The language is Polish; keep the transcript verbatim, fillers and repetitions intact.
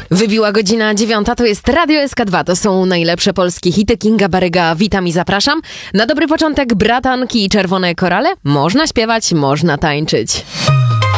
Wybiła godzina dziewiąta, to jest Radio S K dwa, to są najlepsze polskie hity. Kinga Baryga, witam i zapraszam. Na dobry początek bratanki i czerwone korale. Można śpiewać, można tańczyć.